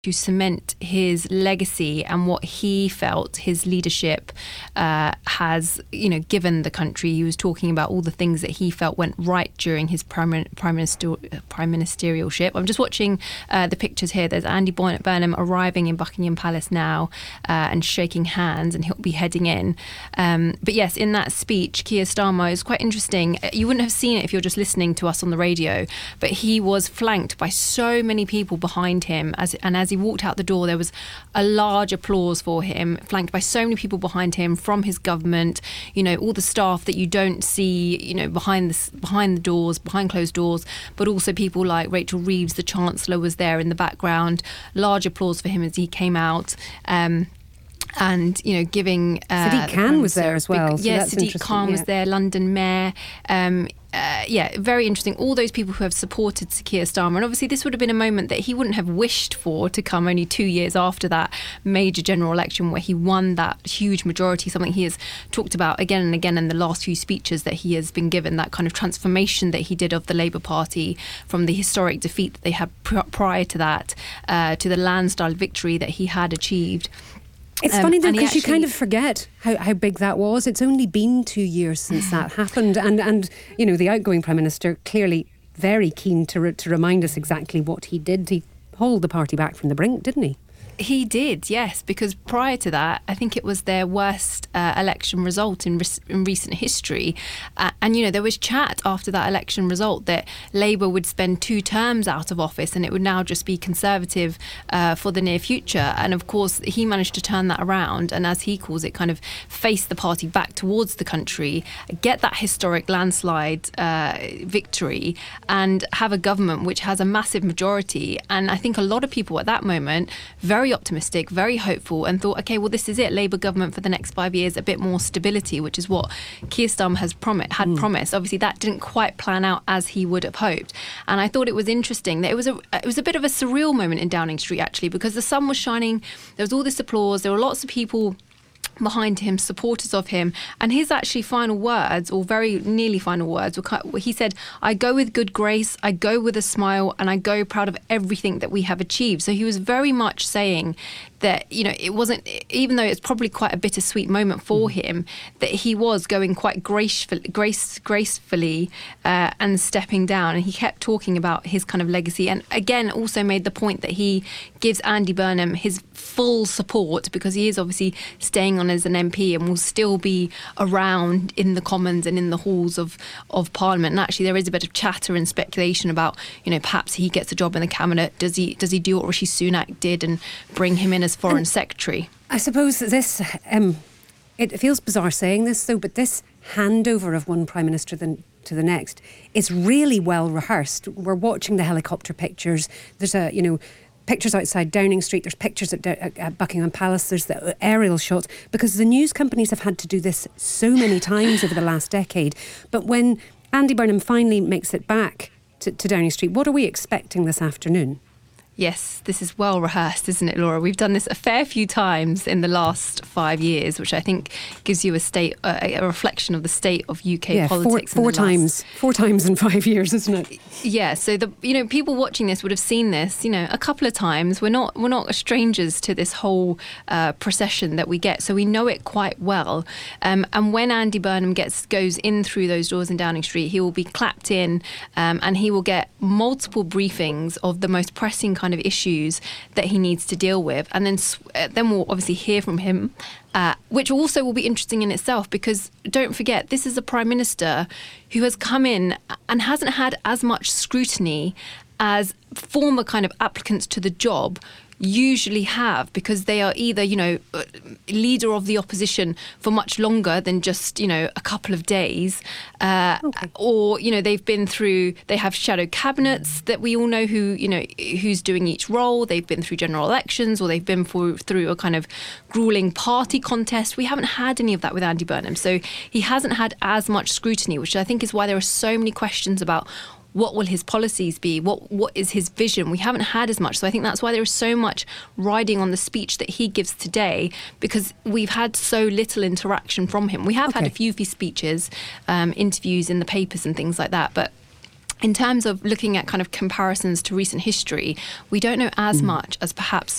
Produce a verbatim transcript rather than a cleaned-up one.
to cement his legacy and what he felt his leadership uh, has, you know, given the country. He was talking about all the things that he felt went right during his prime, prime, minister, prime ministerialship. I'm just watching uh, the pictures here. There's Andy Burnham arriving in Buckingham Palace now uh, and shaking hands, and he'll be heading in. Um, but yes, in that speech, Keir Starmer is quite interesting. You wouldn't have seen it if you're just listening to us on the radio, but he was flanked by so many people behind him, as and as he walked out the door, there was a large applause for him, flanked by so many people behind him from his government, you know, all the staff that you don't see, you know, behind the, behind the doors, behind closed doors, but also people like Rachel Reeves, the Chancellor, was there in the background. Large applause for him as he came out. Um, and, you know, giving... Uh, Sadiq Khan was there as well. Big, yeah, so Sadiq Khan yeah. was there, London Mayor. Um, uh, yeah, very interesting. All those people who have supported Keir Starmer. And obviously this would have been a moment that he wouldn't have wished for to come only two years after that major general election where he won that huge majority, something he has talked about again and again in the last few speeches that he has been given, that kind of transformation that he did of the Labour Party from the historic defeat that they had pr- prior to that uh, to the landslide victory that he had achieved. It's Um, funny though, and he because you actually- kind of forget how, how big that was. It's only been two years since that happened. And, and you know, the outgoing Prime Minister clearly very keen to, re- to remind us exactly what he did. He hauled the party back from the brink, didn't he? He did, yes, because prior to that, I think it was their worst uh, election result in, re- in recent history. Uh, and, you know, there was chat after that election result that Labour would spend two terms out of office and it would now just be Conservative uh, for the near future. And, of course, he managed to turn that around and, as he calls it, kind of face the party back towards the country, get that historic landslide uh, victory and have a government which has a massive majority. And I think a lot of people at that moment, very optimistic, very hopeful, and thought, okay, well, this is it, Labour government for the next five years, a bit more stability, which is what Keir Starmer has promi- had mm. promised. Obviously, that didn't quite plan out as he would have hoped. And I thought it was interesting that it was a it was a bit of a surreal moment in Downing Street, actually, because the sun was shining, there was all this applause, there were lots of people behind him, supporters of him, and his actually final words, or very nearly final words, were, he said, I go with good grace, I go with a smile, and I go proud of everything that we have achieved. So he was very much saying that, you know, it wasn't, even though it's probably quite a bittersweet moment for mm. him, that he was going quite graceful, grace, gracefully uh, and stepping down. And he kept talking about his kind of legacy, and again also made the point that he gives Andy Burnham his full support, because he is obviously staying on as an M P and will still be around in the Commons and in the halls of, of Parliament. And actually there is a bit of chatter and speculation about, you know, perhaps he gets a job in the cabinet. Does he does he do what Rishi Sunak did and bring him in as Foreign and Secretary? I suppose this, um, it feels bizarre saying this though, but this handover of one Prime Minister than to the next is really well rehearsed. We're watching the helicopter pictures. There's a, you know, pictures outside Downing Street, there's pictures at, at, at Buckingham Palace, there's the aerial shots, because the news companies have had to do this so many times over the last decade. But when Andy Burnham finally makes it back to, to Downing Street, what are we expecting this afternoon? Yes, this is well rehearsed, isn't it, Laura? We've done this a fair few times in the last five years, which I think gives you a state, uh, a reflection of the state of U K yeah, politics. Four, four in the times, last... four times in five years, isn't it? Yeah. So the you know people watching this would have seen this, you know, a couple of times. We're not we're not strangers to this whole uh, procession that we get, so we know it quite well. Um, and when Andy Burnham gets goes in through those doors in Downing Street, he will be clapped in, um, and he will get multiple briefings of the most pressing kind of issues that he needs to deal with, and then uh, then we'll obviously hear from him, uh, which also will be interesting in itself, because don't forget, this is a Prime Minister who has come in and hasn't had as much scrutiny as former kind of applicants to the job usually have, because they are either, you know, leader of the opposition for much longer than just, you know, a couple of days, uh, okay. or, you know, they've been through, they have shadow cabinets that we all know who, you know, who's doing each role. They've been through general elections, or they've been for, through a kind of grueling party contest. We haven't had any of that with Andy Burnham. So he hasn't had as much scrutiny, which I think is why there are so many questions about what will his policies be? What What is his vision? We haven't had as much. So I think that's why there is so much riding on the speech that he gives today, because we've had so little interaction from him. We have okay. had a few of his speeches, um, interviews in the papers and things like that. But in terms of looking at kind of comparisons to recent history, we don't know as mm. much as perhaps